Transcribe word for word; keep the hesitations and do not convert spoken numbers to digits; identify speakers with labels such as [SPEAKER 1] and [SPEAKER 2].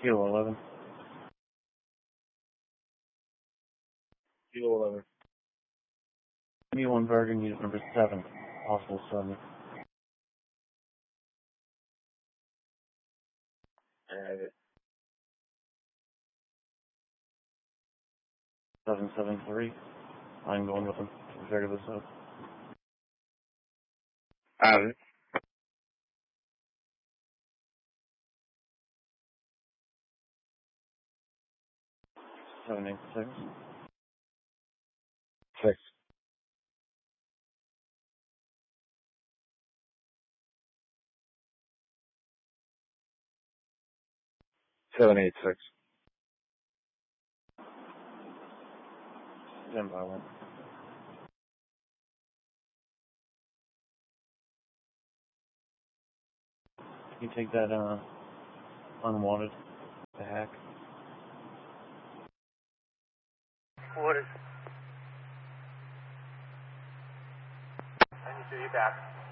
[SPEAKER 1] Kilo eleven.
[SPEAKER 2] Kilo eleven.
[SPEAKER 1] Me one Bergen, unit number seven. Possible seven.
[SPEAKER 2] Alright.
[SPEAKER 1] seven seven three. I'm going with him to figure this out.
[SPEAKER 2] Have it.
[SPEAKER 1] seven eight six.
[SPEAKER 2] Six. Seven eight six.
[SPEAKER 1] Stand by one. Can you take that, uh, unwanted, the hack?
[SPEAKER 3] What is? I need to be back.